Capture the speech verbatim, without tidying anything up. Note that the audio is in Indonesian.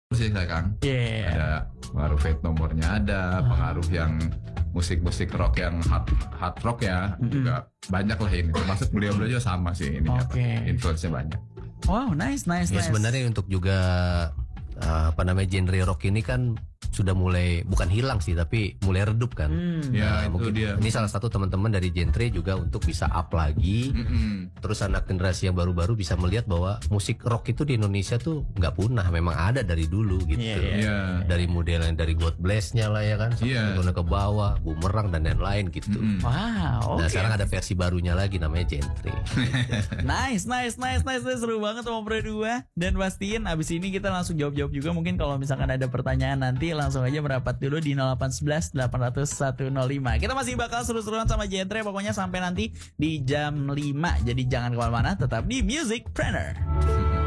sih Kang. Yeah. Ada pengaruh Fate No More-nya ada, pengaruh yang musik-musik rock yang hard, hard rock ya, mm-hmm. juga banyak lah ini. Termasuk beliau-beliau juga sama sih ini. Okay. Influence-nya banyak. Wow, nice, nice, ya, nice. Sebenarnya untuk juga uh, apa namanya genre rock ini kan sudah mulai bukan hilang sih tapi mulai redup kan. Hmm. Ya, nah, itu mungkin dia. Ini salah satu teman-teman dari genre juga untuk bisa up lagi. Mm-mm. Terus anak generasi yang baru-baru bisa melihat bahwa musik rock itu di Indonesia tuh nggak punah, memang ada dari dulu gitu. Yeah, yeah. Yeah. Dari model yang dari God Bless-nya lah ya kan, sampai Yeah. turun ke bawah, Bumerang dan lain-lain gitu. Mm-mm. Wow, oke. Nah sekarang ada versi barunya lagi namanya genre. Nice, nice, nice, nice, nice. Seru banget sama berdua. Dan pastiin abis ini kita langsung jawab-jawab juga. Mungkin kalau misalkan ada pertanyaan nanti langsung aja merapat dulu di nol delapan satu satu delapan nol nol satu nol lima. Kita masih bakal seru-seruan sama genre pokoknya sampai nanti di jam lima. Jadi jangan kemana-mana, tetap di Musicpreneur.